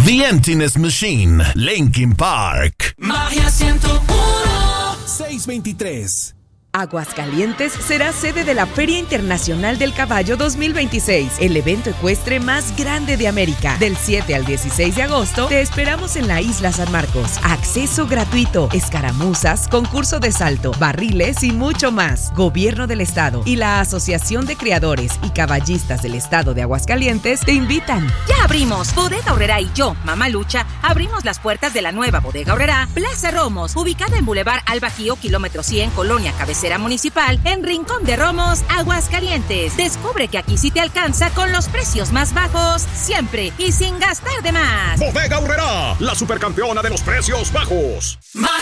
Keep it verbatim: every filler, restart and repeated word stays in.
The Emptiness Machine, Linkin Park. Magia ciento uno. seiscientos veintitrés. Aguascalientes será sede de la Feria Internacional del Caballo dos mil veintiséis, el evento ecuestre más grande de América. Del siete al dieciséis de agosto, te esperamos en la Isla San Marcos. Acceso gratuito, escaramuzas, concurso de salto, barriles y mucho más. Gobierno del Estado y la Asociación de Criadores y Caballistas del Estado de Aguascalientes te invitan. Ya abrimos. Bodega Aurrerá y yo, Mamá Lucha, abrimos las puertas de la nueva Bodega Aurrerá, Plaza Romos, ubicada en Boulevard Al Bajío, kilómetro cien, Colonia Cabecera Municipal, en Rincón de Romos, Aguascalientes. Descubre que aquí sí te alcanza con los precios más bajos, siempre y sin gastar de más. Bodega Aurrerá, la supercampeona de los precios bajos. Magia